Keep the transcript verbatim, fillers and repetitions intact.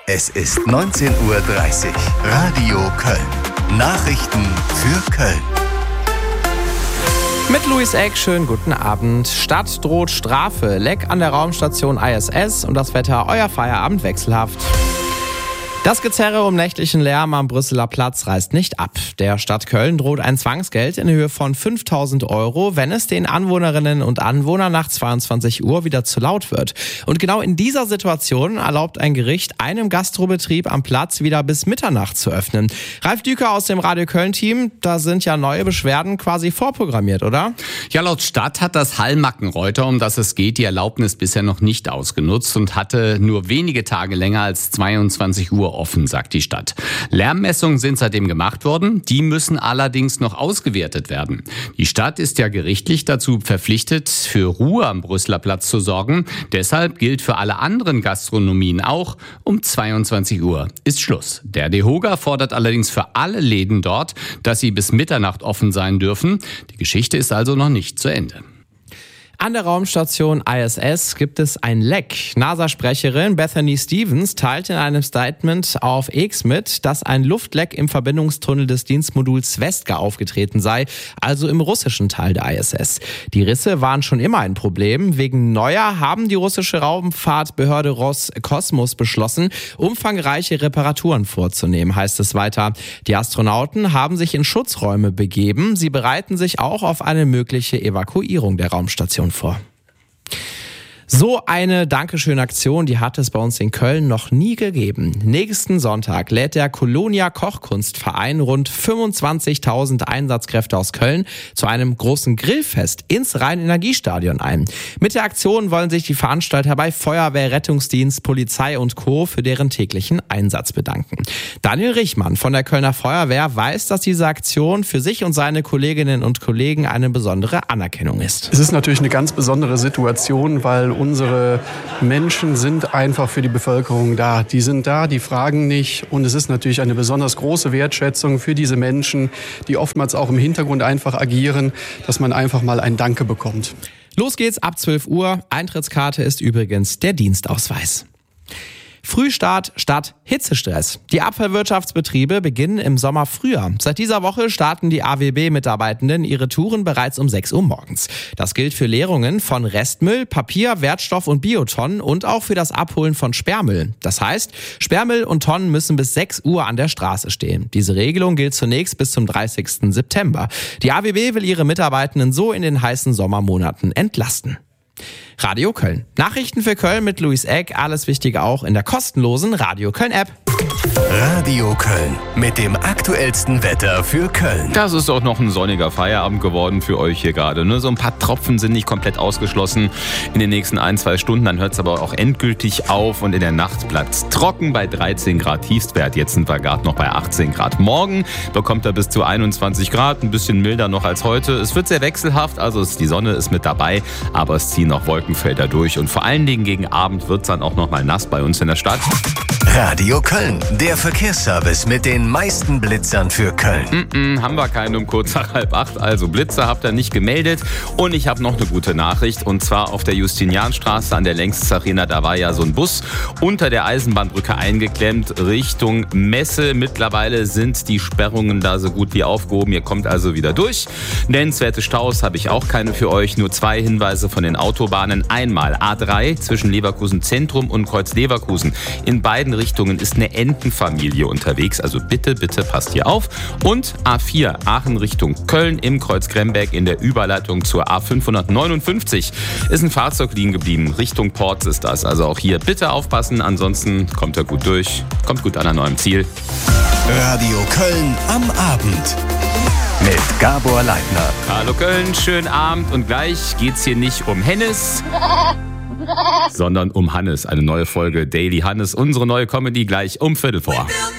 Es ist neunzehn Uhr dreißig. Radio Köln. Nachrichten für Köln. Mit Luis Eck, schönen guten Abend. Stadt droht Strafe, Leck an der Raumstation I S S und das Wetter, euer Feierabend wechselhaft. Das Gezerre um nächtlichen Lärm am Brüsseler Platz reißt nicht ab. Der Stadt Köln droht ein Zwangsgeld in Höhe von fünftausend Euro, wenn es den Anwohnerinnen und Anwohnern nach zweiundzwanzig Uhr wieder zu laut wird. Und genau in dieser Situation erlaubt ein Gericht einem Gastrobetrieb am Platz wieder bis Mitternacht zu öffnen. Ralf Düker aus dem Radio Köln-Team, da sind ja neue Beschwerden quasi vorprogrammiert, oder? Ja, laut Stadt hat das Hall-Mackenreuter, um das es geht, die Erlaubnis bisher noch nicht ausgenutzt und hatte nur wenige Tage länger als zweiundzwanzig Uhr offen, sagt die Stadt. Lärmmessungen sind seitdem gemacht worden, die müssen allerdings noch ausgewertet werden. Die Stadt ist ja gerichtlich dazu verpflichtet, für Ruhe am Brüsseler Platz zu sorgen. Deshalb gilt für alle anderen Gastronomien auch, um zweiundzwanzig Uhr ist Schluss. Der DEHOGA fordert allerdings für alle Läden dort, dass sie bis Mitternacht offen sein dürfen. Die Geschichte ist also noch nicht zu Ende. An der Raumstation I S S gibt es ein Leck. NASA-Sprecherin Bethany Stevens teilt in einem Statement auf X mit, dass ein Luftleck im Verbindungstunnel des Dienstmoduls Svezda aufgetreten sei, also im russischen Teil der I S S. Die Risse waren schon immer ein Problem. Wegen neuer haben die russische Raumfahrtbehörde Roskosmos beschlossen, umfangreiche Reparaturen vorzunehmen, heißt es weiter. Die Astronauten haben sich in Schutzräume begeben. Sie bereiten sich auch auf eine mögliche Evakuierung der Raumstation vor. So eine Dankeschön-Aktion, die hat es bei uns in Köln noch nie gegeben. Nächsten Sonntag lädt der Kolonia Kochkunstverein rund fünfundzwanzigtausend Einsatzkräfte aus Köln zu einem großen Grillfest ins Rhein-Energiestadion ein. Mit der Aktion wollen sich die Veranstalter bei Feuerwehr, Rettungsdienst, Polizei und Co. für deren täglichen Einsatz bedanken. Daniel Richmann von der Kölner Feuerwehr weiß, dass diese Aktion für sich und seine Kolleginnen und Kollegen eine besondere Anerkennung ist. Es ist natürlich eine ganz besondere Situation, weil unsere Menschen sind einfach für die Bevölkerung da. Die sind da, die fragen nicht. Und es ist natürlich eine besonders große Wertschätzung für diese Menschen, die oftmals auch im Hintergrund einfach agieren, dass man einfach mal ein Danke bekommt. Los geht's ab zwölf Uhr. Eintrittskarte ist übrigens der Dienstausweis. Frühstart statt Hitzestress. Die Abfallwirtschaftsbetriebe beginnen im Sommer früher. Seit dieser Woche starten die A W B-Mitarbeitenden ihre Touren bereits um sechs Uhr morgens. Das gilt für Leerungen von Restmüll, Papier, Wertstoff und Biotonnen und auch für das Abholen von Sperrmüll. Das heißt, Sperrmüll und Tonnen müssen bis sechs Uhr an der Straße stehen. Diese Regelung gilt zunächst bis zum dreißigsten September. Die A W B will ihre Mitarbeitenden so in den heißen Sommermonaten entlasten. Radio Köln. Nachrichten für Köln mit Luis Eck. Alles Wichtige auch in der kostenlosen Radio Köln App. Radio Köln mit dem aktuellsten Wetter für Köln. Das ist auch noch ein sonniger Feierabend geworden für euch hier gerade. Ne? So ein paar Tropfen sind nicht komplett ausgeschlossen in den nächsten ein, zwei Stunden. Dann hört es aber auch endgültig auf und in der Nacht bleibt es trocken bei dreizehn Grad Tiefstwert. Jetzt sind wir gerade noch bei achtzehn Grad. Morgen bekommt er bis zu einundzwanzig Grad, ein bisschen milder noch als heute. Es wird sehr wechselhaft, also die Sonne ist mit dabei, aber es ziehen auch Wolkenfelder durch. Und vor allen Dingen gegen Abend wird es dann auch noch mal nass bei uns in der Stadt. Radio Köln, der Verkehrsservice mit den meisten Blitzern für Köln. Mm-mm, haben wir keinen um kurz nach halb acht. Also Blitzer habt ihr nicht gemeldet. Und ich habe noch eine gute Nachricht. Und zwar auf der Justinianstraße an der Längstes Arena. Da war ja so ein Bus unter der Eisenbahnbrücke eingeklemmt Richtung Messe. Mittlerweile sind die Sperrungen da so gut wie aufgehoben. Ihr kommt also wieder durch. Nennenswerte Staus habe ich auch keine für euch. Nur zwei Hinweise von den Autobahnen. Einmal A drei zwischen Leverkusen Zentrum und Kreuz Leverkusen. In beiden Richtungen ist eine Entenfamilie unterwegs, also bitte, bitte passt hier auf. Und A vier Aachen Richtung Köln im Kreuz Gremberg in der Überleitung zur A fünfhundertneunundfünfzig ist ein Fahrzeug liegen geblieben. Richtung Porz ist das, also auch hier bitte aufpassen, ansonsten kommt er gut durch, kommt gut an an eurem Ziel. Radio Köln am Abend mit Gabor Leitner. Hallo Köln, schönen Abend und gleich geht's hier nicht um Hennes, sondern um Hannes. Eine neue Folge Daily Hannes, unsere neue Comedy gleich um Viertel vor.